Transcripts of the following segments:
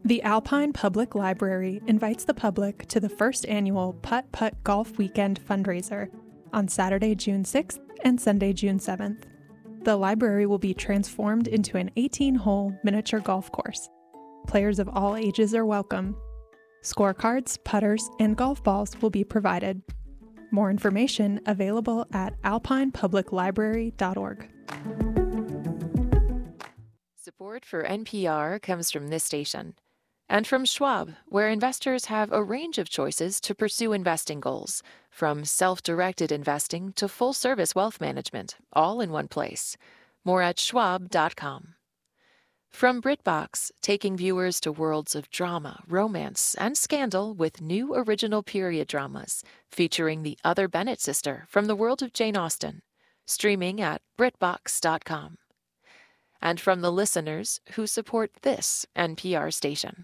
The Alpine Public Library invites the public to the first annual Putt Putt Golf Weekend fundraiser on Saturday, June 6th and Sunday, June 7th. The library will be transformed into an 18-hole miniature golf course. Players of all ages are welcome. Scorecards, putters, and golf balls will be provided. More information available at alpinepubliclibrary.org. Support for NPR comes from this station and from Schwab, where investors have a range of choices to pursue investing goals, from self-directed investing to full-service wealth management, all in one place. More at schwab.com. From BritBox, taking viewers to worlds of drama, romance, and scandal with new original period dramas featuring the other Bennett sister from the world of Jane Austen, streaming at BritBox.com. And from the listeners who support this NPR station.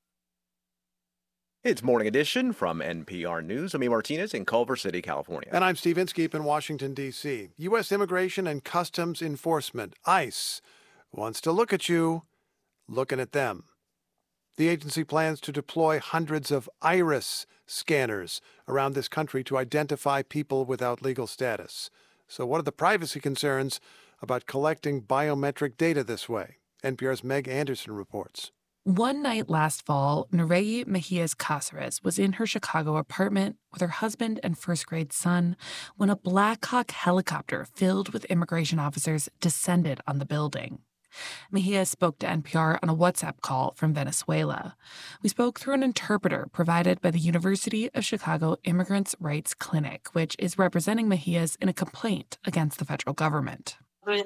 It's Morning Edition from NPR News. I'm E. Martinez in Culver City, California. And I'm Steve Inskeep in Washington, D.C. U.S. Immigration and Customs Enforcement, ICE, wants to look at you looking at them. The agency plans to deploy hundreds of iris scanners around this country to identify people without legal status. So what are the privacy concerns about collecting biometric data this way? NPR's Meg Anderson reports. One night last fall, Nureyi Mejias Cáceres was in her Chicago apartment with her husband and first-grade son when a Black Hawk helicopter filled with immigration officers descended on the building. Mejia spoke to NPR on a WhatsApp call from Venezuela. We spoke through an interpreter provided by the University of Chicago Immigrants' Rights Clinic, which is representing Mejias in a complaint against the federal government. We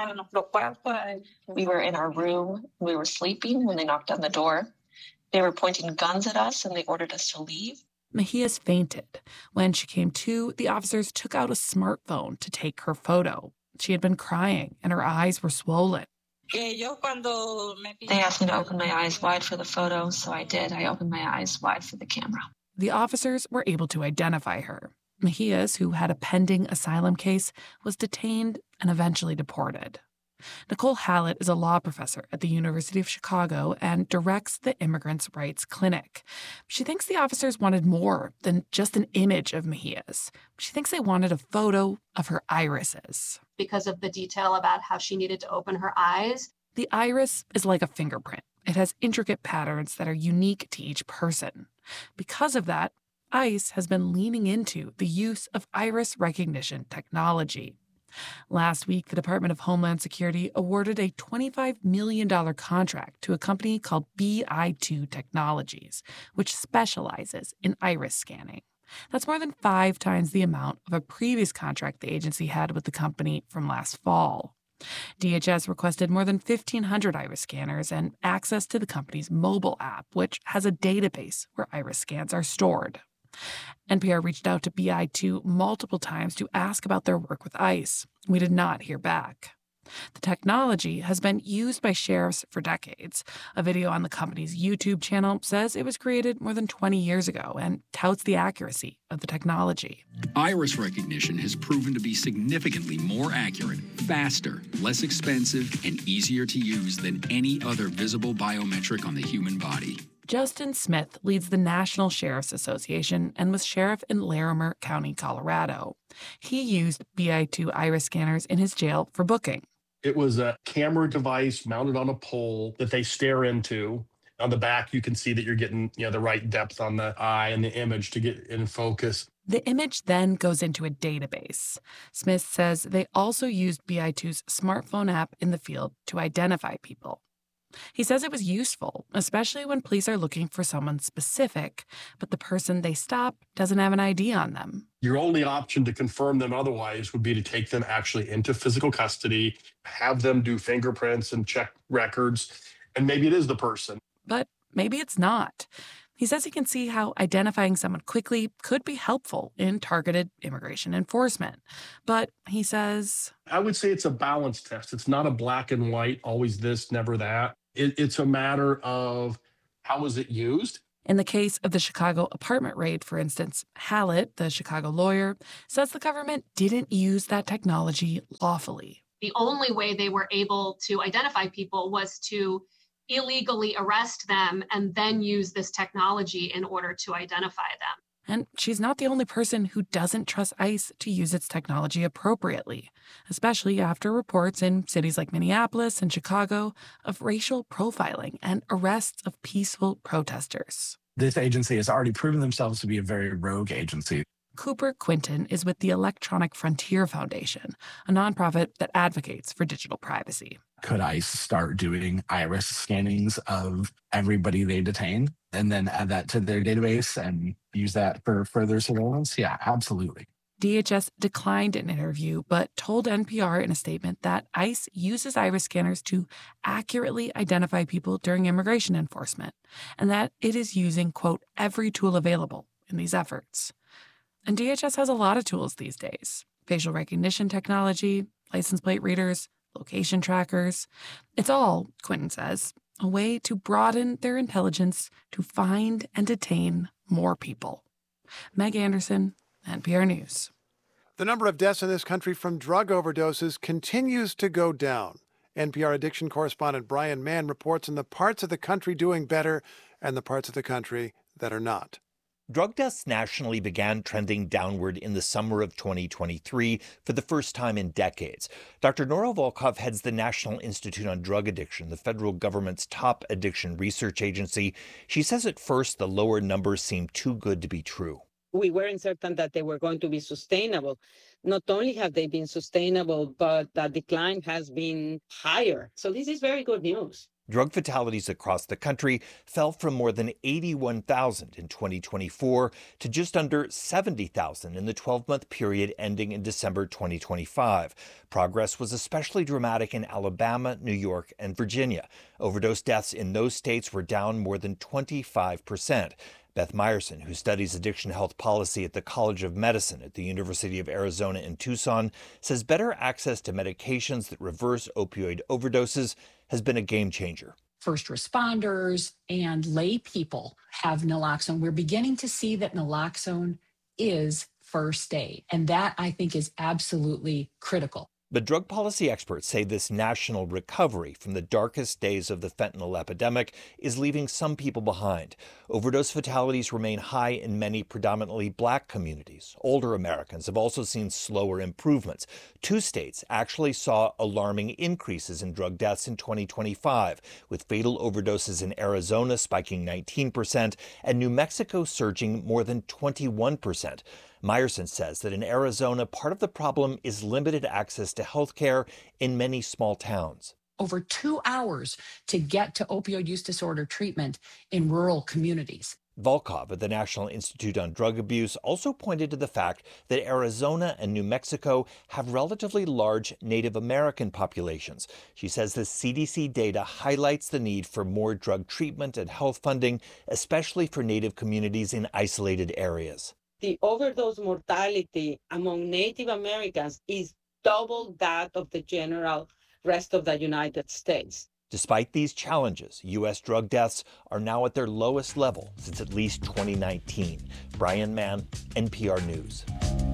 were in our room. We were sleeping when they knocked on the door. They were pointing guns at us and they ordered us to leave. Mejias fainted. When she came to, the officers took out a smartphone to take her photo. She had been crying and her eyes were swollen. They asked me to open my eyes wide for the photo, so I did. I opened my eyes wide for the camera. The officers were able to identify her. Mejias, who had a pending asylum case, was detained and eventually deported. Nicole Hallett is a law professor at the University of Chicago and directs the Immigrants' Rights Clinic. She thinks the officers wanted more than just an image of Mejias. She thinks they wanted a photo of her irises. Because of the detail about how she needed to open her eyes. The iris is like a fingerprint. It has intricate patterns that are unique to each person. Because of that, ICE has been leaning into the use of iris recognition technology. Last week, the Department of Homeland Security awarded a $25 million contract to a company called BI2 Technologies, which specializes in iris scanning. That's more than 5 times the amount of a previous contract the agency had with the company from last fall. DHS requested more than 1,500 iris scanners and access to the company's mobile app, which has a database where iris scans are stored. NPR reached out to BI2 multiple times to ask about their work with ICE. We did not hear back. The technology has been used by sheriffs for decades. A video on the company's YouTube channel says it was created more than 20 years ago and touts the accuracy of the technology. Iris recognition has proven to be significantly more accurate, faster, less expensive, and easier to use than any other visible biometric on the human body. Justin Smith leads the National Sheriff's Association and was sheriff in Larimer County, Colorado. He used BI2 iris scanners in his jail for booking. It was a camera device mounted on a pole that they stare into. On the back, you can see that you're getting the right depth on the eye and the image to get in focus. The image then goes into a database. Smith says they also used BI2's smartphone app in the field to identify people. He says it was useful, especially when police are looking for someone specific, but the person they stop doesn't have an ID on them. Your only option to confirm them otherwise would be to take them actually into physical custody, have them do fingerprints and check records, and maybe it is the person. But maybe it's not. He says he can see how identifying someone quickly could be helpful in targeted immigration enforcement. But he says, I would say it's a balance test. It's not a black and white, always this, never that. It's a matter of how was it used? In the case of the Chicago apartment raid, for instance, Hallett, the Chicago lawyer, says the government didn't use that technology lawfully. The only way they were able to identify people was to illegally arrest them and then use this technology in order to identify them. And she's not the only person who doesn't trust ICE to use its technology appropriately, especially after reports in cities like Minneapolis and Chicago of racial profiling and arrests of peaceful protesters. This agency has already proven themselves to be a very rogue agency. Cooper Quinton is with the Electronic Frontier Foundation, a nonprofit that advocates for digital privacy. Could ICE start doing iris scannings of everybody they detain and then add that to their database and use that for further surveillance? Yeah, absolutely. DHS declined an interview, but told NPR in a statement that ICE uses iris scanners to accurately identify people during immigration enforcement, and that it is using, quote, every tool available in these efforts. And DHS has a lot of tools these days: facial recognition technology, license plate readers, location trackers. It's all, Quinton says, a way to broaden their intelligence to find and detain more people. Meg Anderson, NPR News. The number of deaths in this country from drug overdoses continues to go down. NPR addiction correspondent Brian Mann reports on the parts of the country doing better and the parts of the country that are not. Drug deaths nationally began trending downward in the summer of 2023 for the first time in decades. Dr. Nora Volkow heads the National Institute on Drug Addiction, the federal government's top addiction research agency. She says at first the lower numbers seemed too good to be true. We weren't certain that they were going to be sustainable. Not only have they been sustainable, but the decline has been higher. So this is very good news. Drug fatalities across the country fell from more than 81,000 in 2024 to just under 70,000 in the 12-month period ending in December 2025. Progress was especially dramatic in Alabama, New York, and Virginia. Overdose deaths in those states were down more than 25%. Beth Meyerson, who studies addiction health policy at the College of Medicine at the University of Arizona in Tucson, says better access to medications that reverse opioid overdoses has been a game changer. First responders and lay people have naloxone. We're beginning to see that naloxone is first aid, and that, I think, is absolutely critical. But drug policy experts say this national recovery from the darkest days of the fentanyl epidemic is leaving some people behind. Overdose fatalities remain high in many predominantly Black communities. Older Americans have also seen slower improvements. 2 states actually saw alarming increases in drug deaths in 2025, with fatal overdoses in Arizona spiking 19% and New Mexico surging more than 21%. Meyerson says that in Arizona, part of the problem is limited access to health care in many small towns. Over 2 hours to get to opioid use disorder treatment in rural communities. Volkow at the National Institute on Drug Abuse also pointed to the fact that Arizona and New Mexico have relatively large Native American populations. She says the CDC data highlights the need for more drug treatment and health funding, especially for Native communities in isolated areas. The overdose mortality among Native Americans is double that of the general rest of the United States. Despite these challenges, U.S. drug deaths are now at their lowest level since at least 2019. Brian Mann, NPR News.